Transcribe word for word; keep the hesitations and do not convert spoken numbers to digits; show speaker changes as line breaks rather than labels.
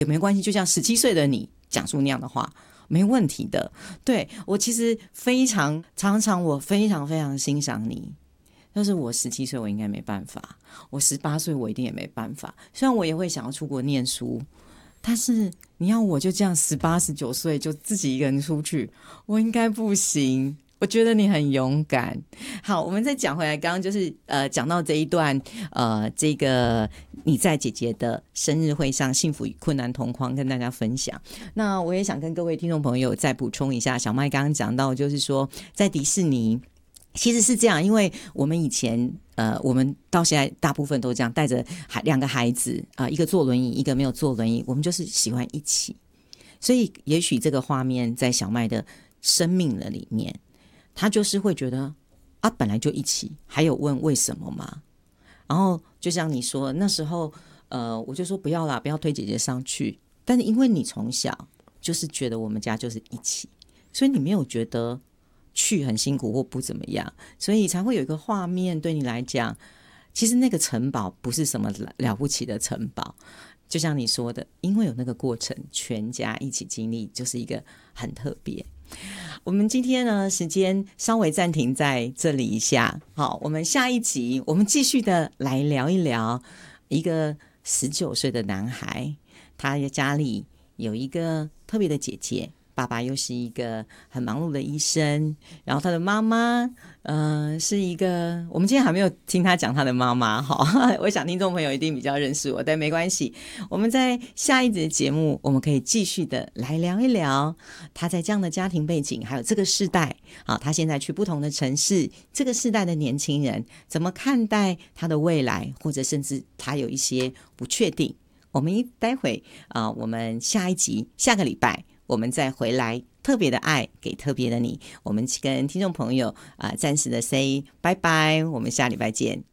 也没关系，就像十七岁的你讲出那样的话，没问题的。对，我其实非常常常我非常非常欣赏你，要是我十七岁我应该没办法，我十八岁我一定也没办法。虽然我也会想要出国念书，但是你要我就这样十八十九岁就自己一个人出去，我应该不行。我觉得你很勇敢。好，我们再讲回来，刚刚就是呃讲到这一段呃这个你在姐姐的生日会上幸福与困难同框跟大家分享。那我也想跟各位听众朋友再补充一下，小麦刚刚讲到就是说在迪士尼其实是这样，因为我们以前呃，我们到现在大部分都这样，带着两个孩子啊、呃，一个坐轮椅，一个没有坐轮椅，我们就是喜欢一起。所以也许这个画面在小麦的生命的里面，他就是会觉得啊，本来就一起，还有问为什么吗？然后就像你说，那时候呃，我就说不要啦，不要推姐姐上去。但是因为你从小就是觉得我们家就是一起，所以你没有觉得去很辛苦或不怎么样，所以才会有一个画面对你来讲，其实那个城堡不是什么了不起的城堡，就像你说的，因为有那个过程，全家一起经历，就是一个很特别。我们今天呢，时间稍微暂停在这里一下，好，我们下一集我们继续的来聊一聊一个十九岁的男孩，他的家里有一个特别的姐姐，爸爸又是一个很忙碌的医生，然后他的妈妈呃，是一个，我们今天还没有听他讲他的妈妈哈，我想听众朋友一定比较认识我，但没关系，我们在下一集的节目我们可以继续的来聊一聊他在这样的家庭背景，还有这个世代啊，他现在去不同的城市，这个世代的年轻人怎么看待他的未来，或者甚至他有一些不确定。我们一待会啊、呃，我们下一集下个礼拜我们再回来，特别的爱给特别的你。我们跟听众朋友啊、呃，暂时的 say 拜拜，我们下礼拜见。